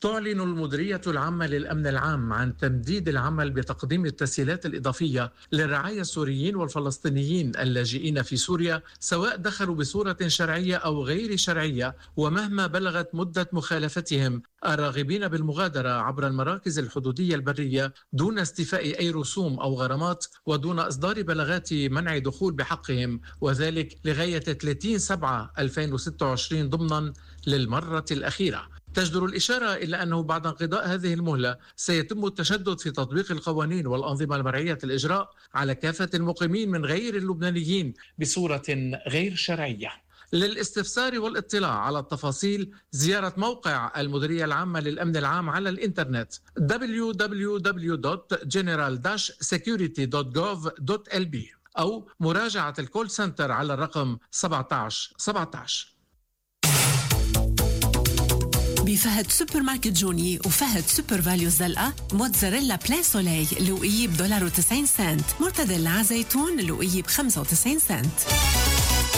تعلن المديرية العامة للأمن العام عن تمديد العمل بتقديم التسهيلات الإضافية للرعايا السوريين والفلسطينيين اللاجئين في سوريا، سواء دخلوا بصورة شرعية أو غير شرعية، ومهما بلغت مدة مخالفتهم، الراغبين بالمغادرة عبر المراكز الحدودية البرية دون استيفاء أي رسوم أو غرامات ودون إصدار بلاغات منع دخول بحقهم، وذلك لغاية 30/7/2026 ضمنا للمرة الأخيرة. تجدر الإشارة إلى أنه بعد انقضاء هذه المهلة سيتم التشدد في تطبيق القوانين والأنظمة المرعية الإجراء على كافة المقيمين من غير اللبنانيين بصورة غير شرعية. للاستفسار والاطلاع على التفاصيل زيارة موقع المديرية العامة للأمن العام على الإنترنت www.general-security.gov.lb أو مراجعة الكول سنتر على الرقم 1717. بفهد سوبر ماركت جوني وفهد سوبر فاليو الزلقة موتزاريلا بلان سولي لوقية $1.90، مرتديلا زيتون لوقية $95.